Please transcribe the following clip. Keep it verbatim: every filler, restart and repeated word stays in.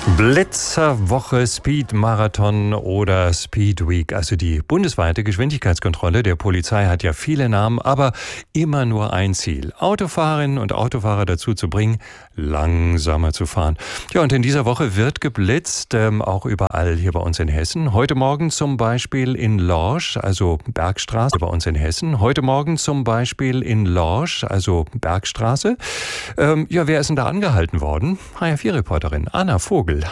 Blitzerwoche, Speed-Marathon oder Speed Week. Also die bundesweite Geschwindigkeitskontrolle der Polizei hat ja viele Namen, aber immer nur ein Ziel: Autofahrerinnen und Autofahrer dazu zu bringen, langsamer zu fahren. Ja, und in dieser Woche wird geblitzt, ähm, auch überall hier bei uns in Hessen. Heute Morgen zum Beispiel in Lorsch, also Bergstraße bei uns in Hessen. Heute Morgen zum Beispiel in Lorsch, also Bergstraße. Ähm, ja, wer ist denn da angehalten worden? H R vier Reporterin Anna Vogel